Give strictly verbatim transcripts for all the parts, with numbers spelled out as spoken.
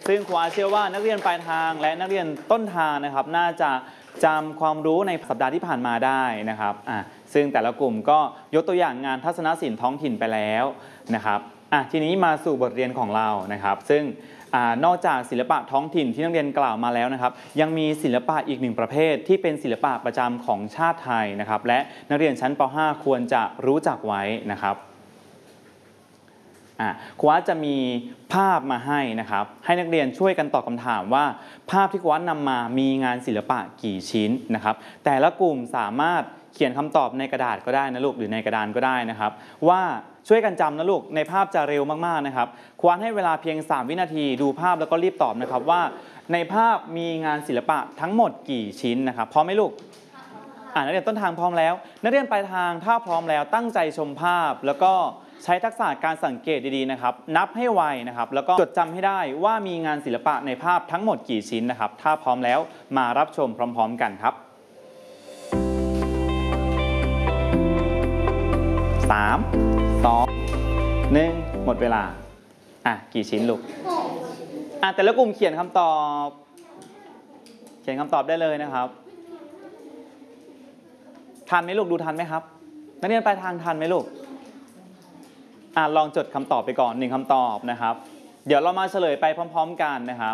ซึ่งครูอาเชื่อว่านักเรียนปลายทางและนักเรียนต้นทางนะครับน่าจะจำความรู้ในสัปดาห์ที่ผ่านมาได้นะครับอ่ะซึ่งแต่ละกลุ่มก็ยกตัวอย่างงานทัศนศิลป์ท้องถิ่นไปแล้วนะครับอ่ะทีนี้มาสู่บทเรียนของเรานะครับซึ่งนอกจากศิลปะท้องถิ่นที่นักเรียนกล่าวมาแล้วนะครับยังมีศิลปะอีกหนึ่งประเภทที่เป็นศิลปะประจำของชาติไทยนะครับและนักเรียนชั้นป .ห้า ควรจะรู้จักไว้นะครับครูวัดจะมีภาพมาให้นะครับให้นักเรียนช่วยกันตอบคำถามว่าภาพที่ครูวัดนำมามีงานศิลปะกี่ชิ้นนะครับแต่ละกลุ่มสามารถเขียนคำตอบในกระดาษก็ได้นะลูกหรือในกระดานก็ได้นะครับว่าช่วยกันจำนะลูกในภาพจะเร็วมากๆนะครับครูวัดให้เวลาเพียงสามวินาทีดูภาพแล้วก็รีบตอบนะครับว่าในภาพมีงานศิลปะทั้งหมดกี่ชิ้นนะครับพร้อมไหมลูกอ่านักเรียนต้นทางพร้อมแล้วนักเรียนปลายทางถ้าพร้อมแล้วตั้งใจชมภาพแล้วก็ใช้ทักษะการสังเกตดีๆนะครับนับให้ไวนะครับแล้วก็จดจำให้ได้ว่ามีงานศิลปะในภาพทั้งหมดกี่ชิ้นนะครับถ้าพร้อมแล้วมารับชมพร้อมๆกันครับสาม สอง หนึ่งหมดเวลาอ่ะกี่ชิ้นลูกอ่ะแต่ละกลุ่มเขียนคำตอบเขียนคำตอบได้เลยนะครับทันไหมลูกดูทันไหมครับนักเรียนปลายทางทันไหมลูกอ่ะลองจดคำตอบไปก่อนหนึ่งคำตอบนะครับเดี๋ยวเรามาเฉลยไปพร้อมๆกันนะครับ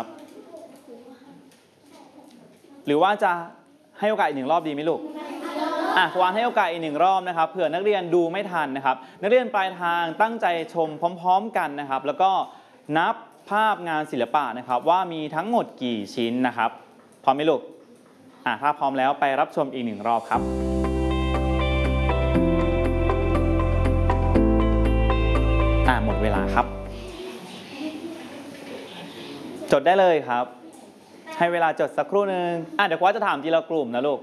หรือว่าจะให้โอกาสอีกหนึ่งรอบดีไหมลูกอ่ะวางให้โอกาสอีกหนึ่งรอบนะครับเผื่อนักเรียนดูไม่ทันนะครับนักเรียนปลายทางตั้งใจชมพร้อมๆกันนะครับแล้วก็นับภาพงานศิลปะนะครับว่ามีทั้งหมดกี่ชิ้นนะครับพร้อมไหมลูกอ่ะถ้าพร้อมแล้วไปรับชมอีกหนึ่งรอบครับอ่ะหมดเวลาครับจดได้เลยครับให้เวลาจดสักครู่หนึ่งอ่ะเดี๋ยวครูจะถามทีละกลุ่มนะลูก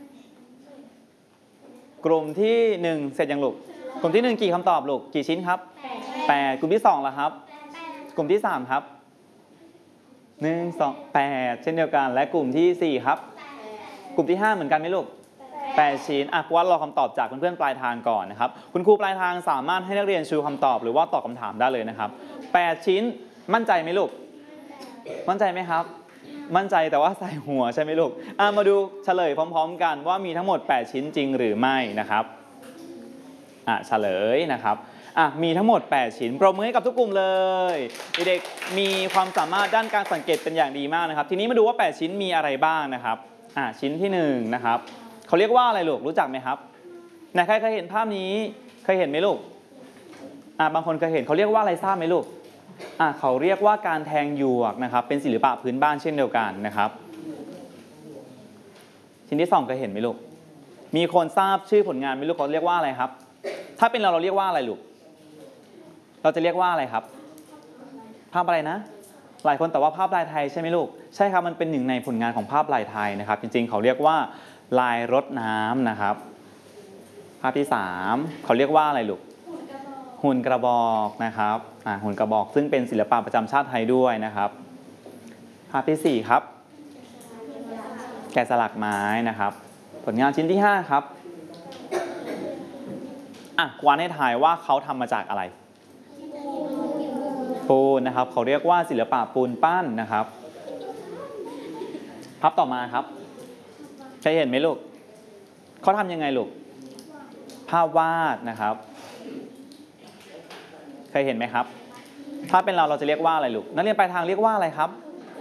กลุ่มที่หนึ่งเสร็จยังลูกกลุ่มที่หนึ่งกี่คำตอบลูกกี่ชิ้นครับแปดกลุ่มที่สองล่ะครับกลุ่มที่สามครับหนึ่ง สอง แปดเช่นเดียวกันและกลุ่มที่สี่ครับกลุ่มที่ห้าเหมือนกันไหมลูกแปดชิ้นอ่ะครูวัดรอคำตอบจากเพื่อนๆปลายทางก่อนนะครับคุณครูปลายทางสามารถให้นักเรียนชูคำตอบหรือว่าตอบคำถามได้เลยนะครับแปดชิ้นมั่นใจไหมลูกมั่นใจไหมครับมั่นใจแต่ว่าใส่หัวใช่ไหมลูกอ่ะมาดูเฉลยพร้อมๆกันว่ามีทั้งหมดแปดชิ้นจริงหรือไม่นะครับอ่ะเฉลยนะครับอ่ะมีทั้งหมดแปดชิ้นปรบมือให้กับทุกกลุ่มเลยเด็กๆมีความสามารถด้านการสังเกตเป็นอย่างดีมากนะครับทีนี้มาดูว่าแปดชิ้นมีอะไรบ้างนะครับอ่ะชิ้นที่หนึ่งนะครับเขาเรียกว่าอะไรลูกรู้จักไหมครับไหนใครเคยเห็นภาพนี้เคยเห็นไหมลูกอ่ะบางคนเคยเห็นเขาเรียกว่าอะไรทราบไหมลูกอ่ะเขาเรียกว่าการแทงหยวกนะครับเป็นศิลปะพื้นบ้านเช่นเดียวกันนะครับชิ้นที่สองเคยเห็นไหมลูกมีคนทราบชื่อผลงานไหมลูกเขาเรียกว่าอะไรครับถ้าเป็นเราเราเรียกว่าอะไรลูกเราจะเรียกว่าอะไรครับภาพอะไรนะหลายคนแต่ว่าภาพลายไทยใช่ไหมลูกใช่ครับมันเป็นหนึ่งในผลงานของภาพลายไทยนะครับจริงๆเขาเรียกว่าลายรดน้ำนะครับภาพที่สามเขาเรียกว่าอะไรลูกหุ่นกระบอกนะครับอ่าหุ่นกระบอกซึ่งเป็นศิลปะประจำชาติไทยด้วยนะครับภาพที่สี่ครับแกะสลักไม้นะครับผลงานชิ้นที่ห้าครับอ่ะวานให้ทายว่าเขาทำมาจากอะไรปูนนะครับเขาเรียกว่าศิลปะปูนปั้นนะครับภาพต่อมาครับเคยเห็นไหมลูกเขาทำยังไงลูกภาพวาดนะครับเคยเห็นไหมครับถ้าเป็นเราเราจะเรียกว่าอะไรลูกนักเรียนปลายทางเรียกว่าอะไรครับ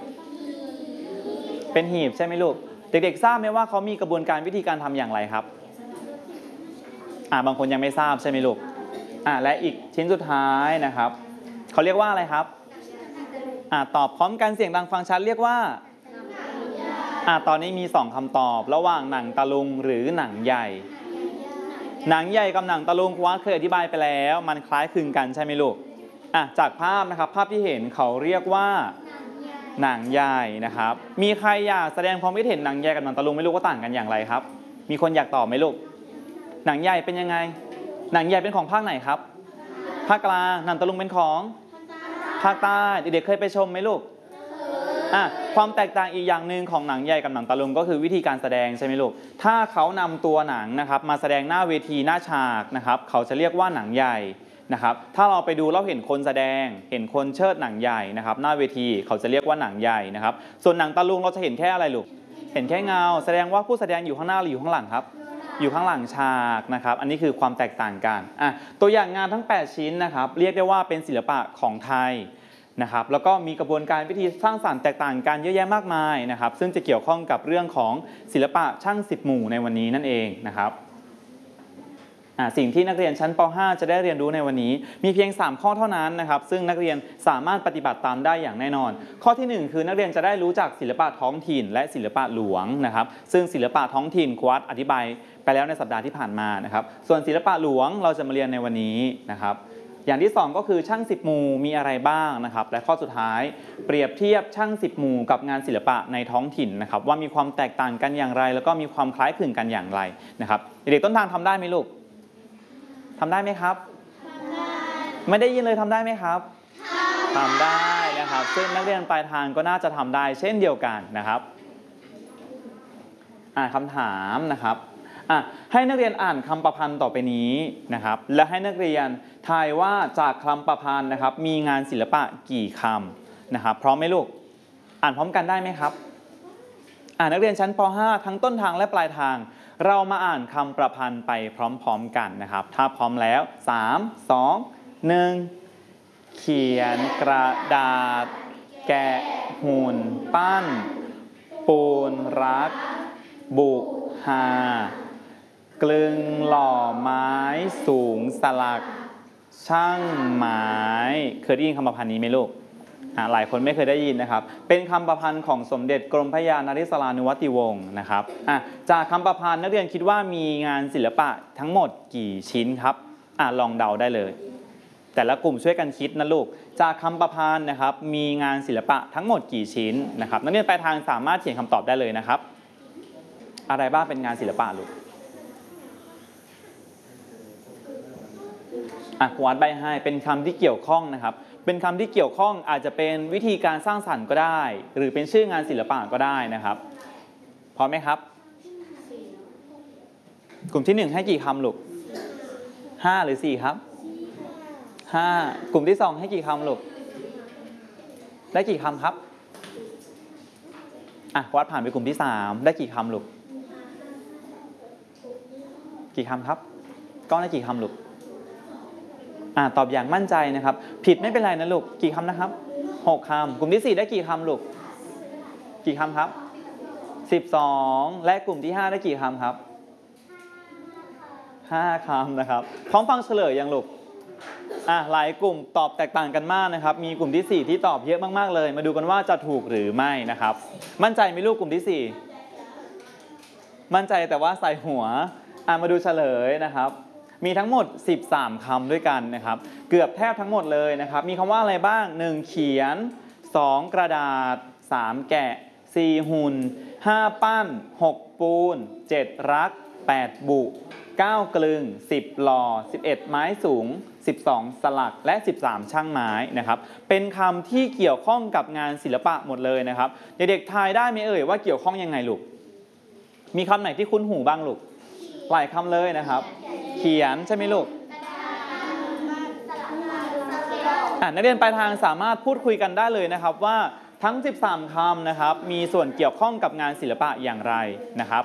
เป็นหีบใช่ไหมลูกเด็กๆทราบไหมว่าเขามีกระบวนการวิธีการทำอย่างไรครับอ่าบางคนยังไม่ทราบใช่ไหมลูกอ่าและอีกชิ้นสุดท้ายนะครับเขาเรียกว่าอะไรครับอ่าตอบพร้อมกันเสียงดังฟังชัดเรียกว่าอ่าตอนนี้มีสองคำตอบระหว่างหนังตะลุงหรือหนังใหญ่หนังใหญ่กับหนังตะลุงครูเคยอธิบายไปแล้วมันคล้ายคลึงกันใช่ไหมลูกอ่ะจากภาพนะครับภาพที่เห็นเขาเรียกว่าหนังใหญ่นะครับมีใครอยากแสดงความคิดเห็นหนังใหญ่กับหนังตะลุงไม่รู้ว่าต่างกันอย่างไรครับมีคนอยากตอบไหมลูกหนังใหญ่เป็นยังไงหนังใหญ่เป็นของภาคไหนครับภาคกลางหนังตะลุงเป็นของภาคใต้เด็กๆเคยไปชมไหมลูกอ่ะความแตกต่างอีกอย่างหนึ่งของหนังใหญ่กับหนังตะลุงก็คือวิธีการแสดงใช่ไหมลูกถ้าเขานำตัวหนังนะครับมาแสดงหน้าเวทีหน้าฉากนะครับเขาจะเรียกว่าหนังใหญ่นะครับถ้าเราไปดูเราเห็นคนแสดงเห็นคนเชิดหนังใหญ่นะครับหน้าเวทีเขาจะเรียกว่าหนังใหญ่นะครับส่วนหนังตะลุงเราจะเห็นแค่อะไรลูกเห็นแค่เงาแสดงว่าผู้แสดงอยู่ข้างหน้าหรืออยู่ข้างหลังครับอยู่ข้างหลังฉากนะครับอันนี้คือความแตกต่างกันอ่ะตัวอย่างงานทั้งแปดชิ้นนะครับเรียกได้ว่าเป็นศิลปะของไทยนะครับแล้วก็มีกระบวนการวิธีสร้างสรรค์แตกต่างกันเยอะแยะมากมายนะครับซึ่งจะเกี่ยวข้องกับเรื่องของศิลปะช่างสิบหมู่ในวันนี้นั่นเองนะครับสิ่งที่นักเรียนชั้นป .ห้า จะได้เรียนรู้ในวันนี้มีเพียงสามข้อเท่านั้นนะครับซึ่งนักเรียนสามารถปฏิบัติตามได้อย่างแน่นอนข้อที่หนึ่งคือนักเรียนจะได้รู้จักศิลปะท้องถิ่นและศิลปะหลวงนะครับซึ่งศิลปะท้องถิ่นครูอัดอธิบายไปแล้วในสัปดาห์ที่ผ่านมานะครับส่วนศิลปะหลวงเราจะมาเรียนในวันนี้นะครับอย่างที่สองก็คือช่างสิบหมู่มีอะไรบ้างนะครับและข้อสุดท้ายเปรียบเทียบช่างสิบหมู่กับงานศิลปะในท้องถิ่นนะครับว่ามีความแตกต่างกันอย่างไรแล้วก็มีความคล้ายคลึงกันอย่างไรนะครับเด็กๆต้นทางทำได้ไหมลูกทำได้ไหมครับไม่ได้ยินเลยทำได้ไหมครับทำได้นะครับซึ่งนักเรียนปลายทางก็น่าจะทำได้เช่นเดียวกันนะครับอ่านคำถามนะครับอ่ะให้นักเรียนอ่านคำประพันธ์ต่อไปนี้นะครับและให้นักเรียนทายว่าจากคำประพันธ์นะครับมีงานศิลปะกี่คำนะครับพร้อมไหมลูกอ่านพร้อมกันได้ไหมครับอ่านนักเรียนชั้นป .ห้า ทั้งต้นทางและปลายทางเรามาอ่านคำประพันธ์ไปพร้อมๆกันนะครับถ้าพร้อมแล้วสาม สอง หนึ่งเขียนกระดาษแกะหุ่นปั้นปูนรักบุหากลึงหล่อไม้สูงสลักช่างไม้เคยได้ยินคำประพันธ์นี้ไหมลูกหลายคนไม่เคยได้ยินนะครับเป็นคำประพันธ์ของสมเด็จกรมพระยานริศรานุวัติวงศ์นะครับจากคำประพันธ์นักเรียนคิดว่ามีงานศิลปะทั้งหมดกี่ชิ้นครับอ่ะลองเดาได้เลยแต่ละกลุ่มช่วยกันคิดนะลูกจากคำประพันธ์นะครับมีงานศิลปะทั้งหมดกี่ชิ้นนะครับนักเรียนปลายทางสามารถเขียนคำตอบได้เลยนะครับอะไรบ้างเป็นงานศิลปะลูกอ่ะครูอัดใบให้เป็นคำที่เกี่ยวข้องนะครับเป็นคำที่เกี่ยวข้องอาจจะเป็นวิธีการสร้างสรรค์ก็ได้หรือเป็นชื่องานศิลปะก็ได้นะครับพร้อมไหมครับกลุ่มที่หนึ่งให้กี่คำลูกห้าหรือสี่ครับห้ากลุ่มที่สองให้กี่คำลูกได้กี่คำครับอ่ะวัดผ่านไปกลุ่มที่สามได้กี่คำลูกกี่คำครับก้อนได้กี่คำลูกอ่าตอบอย่างมั่นใจนะครับผิดไม่เป็นไรนะลูกกี่คำนะครับหกคำกลุ่มที่สี่ได้กี่คำลูกกี่คำครับสิบสองและกลุ่มที่ห้าได้กี่คำครับห้าคำนะครับพร้อมฟังเฉลยยังลูกอ่ะหลายกลุ่มตอบแตกต่างกันมากนะครับมีกลุ่มที่สี่ที่ตอบเยอะมากๆเลยมาดูกันว่าจะถูกหรือไม่นะครับมั่นใจไหมลูกกลุ่มที่สี่มั่นใจแต่ว่าใส่หัวอ่ะมาดูเฉลยนะครับมีทั้งหมดสิบสามคำด้วยกันนะครับเกือบแทบทั้งหมดเลยนะครับมีคำว่าอะไรบ้างหนึ่งเขียนสองกระดาษสามแกะสี่หุ่นห้าปั้นหกปูนเจ็ดรักแปดบุเก้ากลึงสิบหล่อสิบเอ็ดไม้สูงสิบสองสลักและสิบสามช่างไม้นะครับเป็นคำที่เกี่ยวข้องกับงานศิลปะหมดเลยนะครับเด็กๆทายได้ไหมเอ่ยว่าเกี่ยวข้องยังไงลูกมีคำไหนที่คุ้นหูบ้างลูกหลายคำเลยนะครับเขียนใช่ไหมลูกนักเรียนปลายทางสามารถพูดคุยกันได้เลยนะครับว่าทั้งสิบสามคำนะครับมีส่วนเกี่ยวข้องกับงานศิลปะอย่างไรนะครับ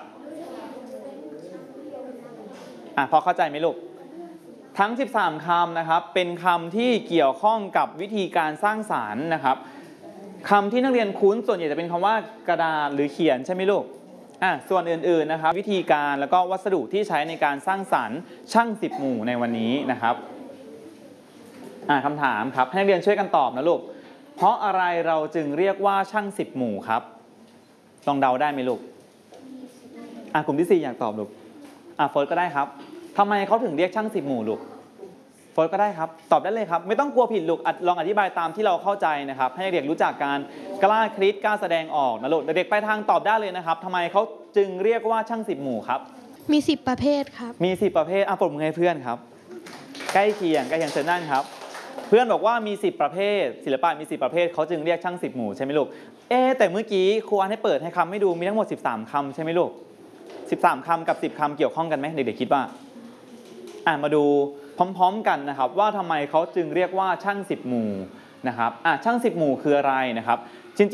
อ่ะพอเข้าใจไหมลูกทั้งสิบสามคำนะครับเป็นคำที่เกี่ยวข้องกับวิธีการสร้างสรรค์นะครับคำที่นักเรียนคุ้นส่วนใหญ่จะเป็นคำว่ากระดาษหรือเขียนใช่ไหมลูกอ่ะส่วนอื่นๆนะครับวิธีการแล้วก็วัสดุที่ใช้ในการสร้างสรรค์ช่างสิบหมู่ในวันนี้นะครับอ่ะคำถามครับให้นักเรียนช่วยกันตอบนะลูกเพราะอะไรเราจึงเรียกว่าช่างสิบหมู่ครับลองเดาได้ไหมลูกอ่ะกลุ่มที่สี่อยากตอบลูกอ่ะโฟร์ก็ได้ครับทำไมเขาถึงเรียกช่างสิบหมู่ลูกโฟร์ก็ได้ครับตอบได้เลยครับไม่ต้องกลัวผิดลูกลองอธิบายตามที่เราเข้าใจนะครับให้เด็กรู้จักการกล้าคิดกล้าแสดงออกนะลูกเด็กไปทางตอบได้เลยนะครับทำไมเขาจึงเรียกว่าช่างสิบหมู่ครับมีสิบประเภทครับมีสิบประเภทอ่ะปรบมือให้เพื่อนครับใกล้เคียงใกล้เคียงเชิญนั่งครับเพื่อนบอกว่ามีสิบประเภทศิลปะมีสิบประเภทเขาจึงเรียกช่างสิบหมู่ใช่ไหมลูกเอ๊แต่เมื่อกี้ครูอันให้เปิดให้คำให้ดูมีทั้งหมดสิบสามคำใช่ไหมลูกสิบสามคำกับสิบคำเกี่ยวข้องกันไหมเด็กๆคิดว่าอ่ะมาดูพร้อมๆกันนะครับว่าทำไมเขาจึงเรียกว่าช่างสิบหมู่นะครับอ่ะช่างสิบหมู่คืออะไรนะครับ